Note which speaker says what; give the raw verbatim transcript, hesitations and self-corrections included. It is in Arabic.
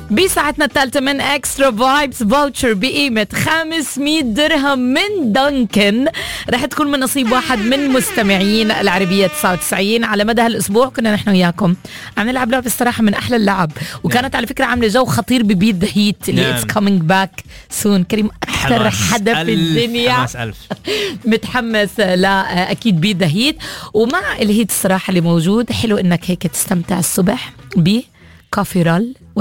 Speaker 1: بساعتنا الثالثة من اكسترا فايبس فاوتشر بقيمة خمسمية درهم من دانكن رح تكون من نصيب واحد من مستمعين العربية تسعة وتسعين. على مدى هالأسبوع كنا نحن وياكم عم نلعب لعبة الصراحة من أحلى اللعب، وكانت نعم. على فكرة عاملة جو خطير ببيت ذا هيت اللي نعم. it's coming back soon. كريم أكثر حدا في الدنيا متحمس لا أكيد بيت ذا هيت، ومع الهيت الصراحة اللي موجود حلو إنك هيك تستمتع الصبح بكافي رال